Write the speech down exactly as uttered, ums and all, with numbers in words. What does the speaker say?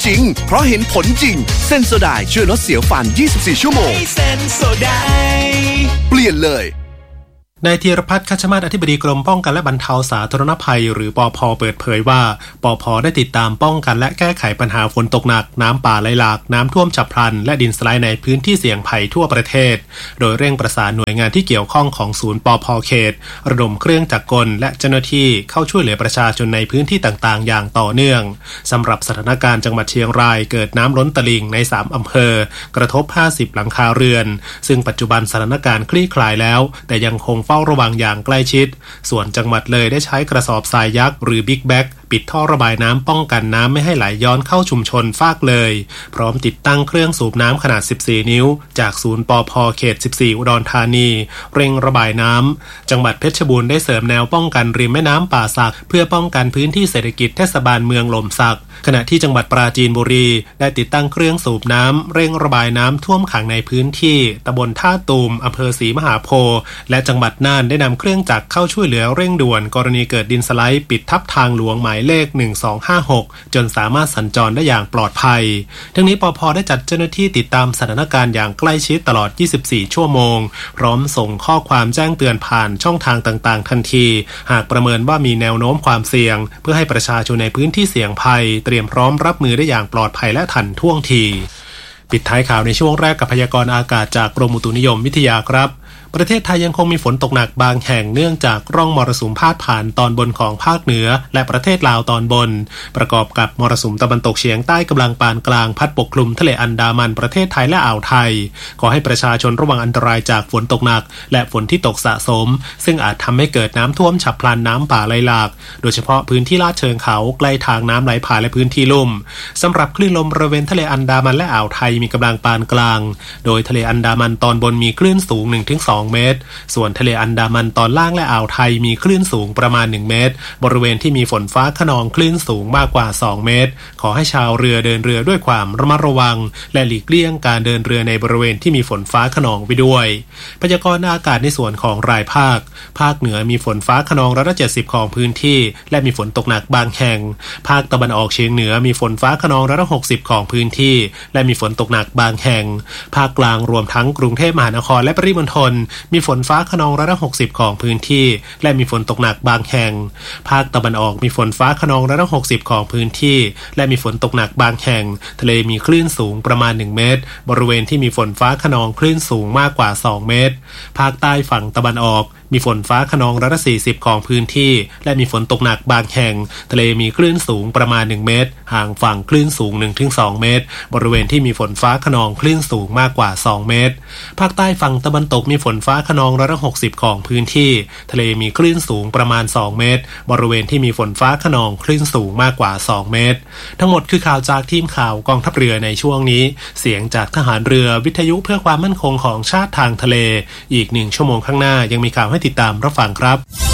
จริงเพราะเห็นผลจริงเซนโซไดช่วยลดเสียวฟันยี่สิบสี่ชั่วโมงเซนโซไดเปลี่ยนเลยนายธีรพัฒน์ คัชมาศ อธิบดีกรมป้องกันและบรรเทาสาธารณภัยหรือปภ.เปิดเผยว่าปภ.ได้ติดตามป้องกันและแก้ไขปัญหาฝนตกหนักน้ำป่าไหลหลากน้ำท่วมฉับพลันและดินสไลด์ในพื้นที่เสี่ยงภัยทั่วประเทศโดยเร่งประสานหน่วยงานที่เกี่ยวข้องของศูนย์ปภ.เขตระดมเครื่องจักรกลและเจ้าหน้าที่เข้าช่วยเหลือประชาชนในพื้นที่ต่างๆอย่างต่อเนื่องสำหรับสถานการณ์จังหวัดเชียงรายเกิดน้ำล้นตลิ่งในสามอำเภอกระทบห้าสิบหลังคาเรือนซึ่งปัจจุบันสถานการณ์คลี่คลายแล้วแต่ยังคงเฝ้าระวังอย่างใกล้ชิดส่วนจังหวัดเลยได้ใช้กระสอบทรายยักษ์หรือบิ๊กแบ็กปิดท่อระบายน้ำป้องกันน้ำไม่ให้ไหลย้อนเข้าชุมชนฟากเลยพร้อมติดตั้งเครื่องสูบน้ำขนาดสิบสี่นิ้วจากศูนย์ปภ.เขตสิบสี่อุดรธานีเร่งระบายน้ำจังหวัดเพชรบูรณ์ได้เสริมแนวป้องกันริมแม่น้ำป่าสักเพื่อป้องกันพื้นที่เศรษฐกิจเทศบาลเมืองหล่มสักขณะที่จังหวัดปราจีนบุรีได้ติดตั้งเครื่องสูบน้ำเร่งระบายน้ำท่วมขังในพื้นที่ตำบลท่าตูมอำเภอศรีมหาโพธิ์และจังหวัดน่านได้นำเครื่องจักรเข้าช่วยเหลือเร่งด่วนกรณีเกิดดินสไลด์ปิดทับทางหลวงหมายเลขหนึ่งสองห้าหกจนสามารถสัญจรได้อย่างปลอดภัยทั้งนี้ปภ.ได้จัดเจ้าหน้าที่ติดตามสถานการณ์อย่างใกล้ชิดตลอดยี่สิบสี่ชั่วโมงพร้อมส่งข้อความแจ้งเตือนผ่านช่องทางต่างๆทันทีหากประเมินว่ามีแนวโน้มความเสี่ยงเพื่อให้ประชาชนในพื้นที่เสี่ยงภัยเตรียมพร้อมรับมือได้อย่างปลอดภัยและทันท่วงทีปิดท้ายข่าวในช่วงแรกกับพยากรณ์อากาศจากกรมอุตุนิยมวิทยาครับประเทศไทยยังคงมีฝนตกหนักบางแห่งเนื่องจากร่องมรสุมพาดผ่านตอนบนของภาคเหนือและประเทศลาวตอนบนประกอบกับมรสุมตะวันตกเฉียงใต้กำลังปานกลางพัดปกคลุมทะเลอันดามันประเทศไทยและอ่าวไทยขอให้ประชาชนระวังอันตรายจากฝนตกหนักและฝนที่ตกสะสมซึ่งอาจทำให้เกิดน้ำท่วมฉับพลันน้ำป่าไหลหลากโดยเฉพาะพื้นที่ลาดเชิงเขาใกล้ทางน้ำไหลผ่านและพื้นที่ลุ่มสำหรับคลื่นลมบริเวณทะเลอันดามันและอ่าวไทยมีกำลังปานกลางโดยทะเลอันดามันตอนบนมีคลื่นสูง หนึ่งถึงสอง เมตรส่วนทะเลอันดามันตอนล่างและอ่าวไทยมีคลื่นสูงประมาณหนึ่งเมตรบริเวณที่มีฝนฟ้าคะนองคลื่นสูงมากกว่าสองเมตรขอให้ชาวเรือเดินเรือด้วยความระมัดระวังและหลีกเลี่ยงการเดินเรือในบริเวณที่มีฝนฟ้าคะนองไปด้วยพยากรณ์อากาศในส่วนของรายภาคภาคเหนือมีฝนฟ้าคะนองร้อยละเจ็ดสิบของพื้นที่และมีฝนตกหนักบางแห่งภาคตะวันออกเฉียงเหนือมีฝนฟ้าคะนองร้อยละหกสิบของพื้นที่และมีฝนตกหนักบางแห่งภาคกลางรวมทั้งกรุงเทพมหานครและปริมณฑลมีฝนฟ้าคะนองร้อยละหกสิบของพื้นที่และมีฝนตกหนักบางแห่งภาคตะวันออกมีฝนฟ้าคะนองร้อยละหกสิบของพื้นที่และมีฝนตกหนักบางแห่งทะเลมีคลื่นสูงประมาณหนึ่งเมตรบริเวณที่มีฝนฟ้าคะนองคลื่นสูงมากกว่าสองเมตรภาคใต้ฝั่งตะวันออกมีฝนฟ้าคะนองร้อยละสี่สิบของพื้นที่และมีฝนตกหนักบางแห่งทะเลมีคลื่นสูงประมาณหนึ่งเมตรห่างฝั่งคลื่นสูง หนึ่งถึงสอง เมตรบริเวณที่มีฝนฟ้าคะนองคลื่นสูงมากกว่าสองเมตรภาคใต้ฝั่งตะวันตกมีฝนฟ้าคะนองร้อยละหกสิบของพื้นที่ทะเลมีคลื่นสูงประมาณสองเมตรบริเวณที่มีฝนฟ้าคะนองคลื่นสูงมากกว่าสองเมตรทั้งหมดคือข่าวจากทีมข่าวกองทัพเรือในช่วงนี้เสียงจากทหารเรือวิทยุเพื่อความมั่นคงของชาติทางทะเลอีกหนึ่งชั่วโมงข้างหน้ายังมีข่าวให้ติดตามรับฟังครับ